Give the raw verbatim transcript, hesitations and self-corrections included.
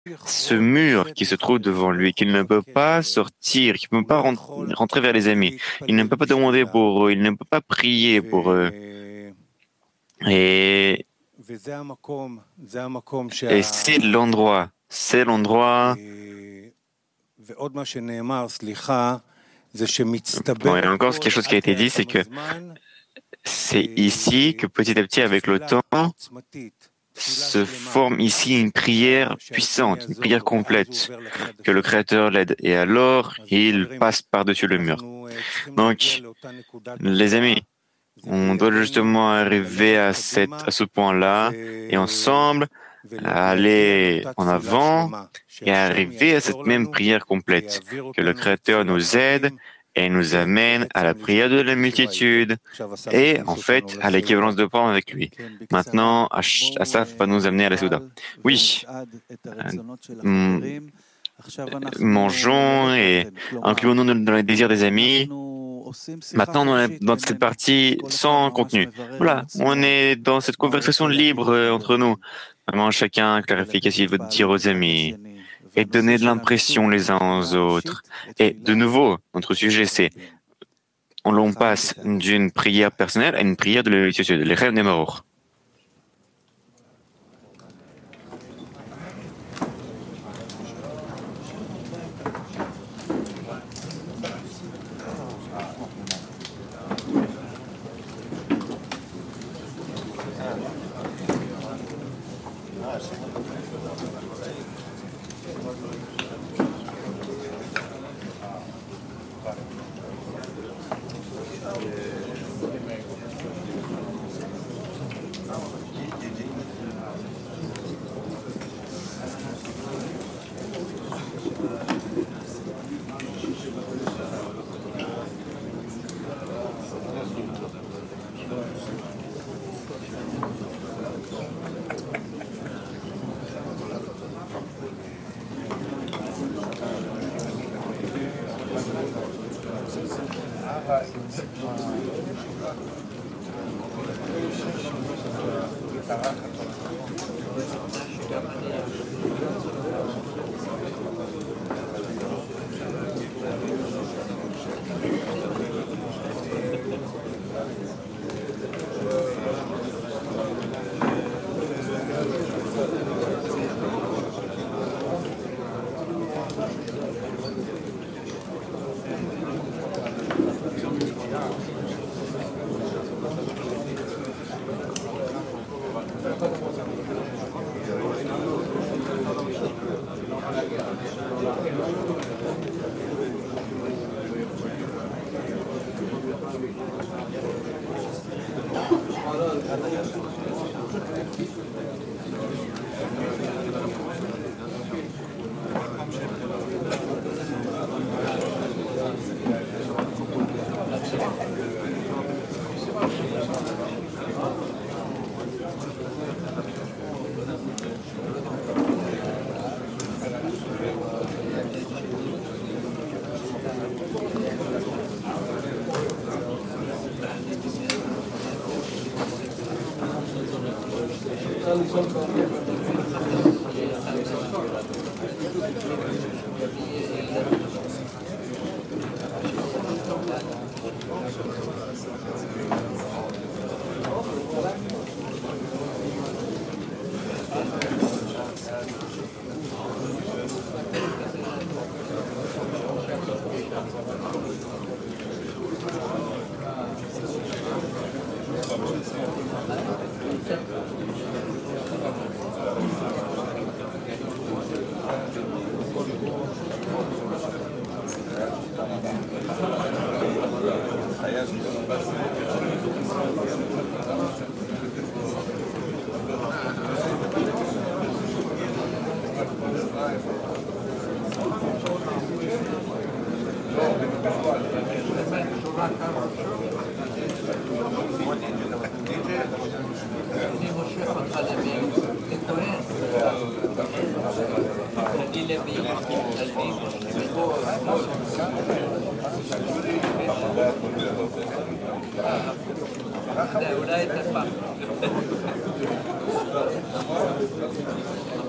ce mur qui se trouve devant lui, qu'il ne peut pas sortir, qu'il ne peut pas ren- rentrer vers les amis. Il ne peut pas demander pour eux, il ne peut pas prier pour eux. Et, et c'est l'endroit, c'est l'endroit. Bon, et encore, quelque chose qui a été dit, c'est que c'est ici que petit à petit, avec le temps, se forme ici une prière puissante, une prière complète, que le Créateur l'aide. Et alors, il passe par-dessus le mur. Donc, les amis, on doit justement arriver à, cette, à ce point-là, et ensemble, aller en avant et arriver à cette même prière complète, que le Créateur nous aide et nous amène à la prière de la multitude et en fait à l'équivalence de Paul avec lui. Maintenant, Asaph va nous amener à la Souda. Oui, euh, mangeons et incluons-nous dans les désirs des amis. Maintenant, on est dans cette partie sans contenu. Voilà, on est dans cette conversation libre euh, entre nous. Vraiment, chacun clarifie qu'est-ce qu'il veut dire aux amis et donner de l'impression les uns aux autres. Et de nouveau, notre sujet, c'est on l'on passe d'une prière personnelle à une prière de l'Église, les rêves des morts. لا ولا يتفق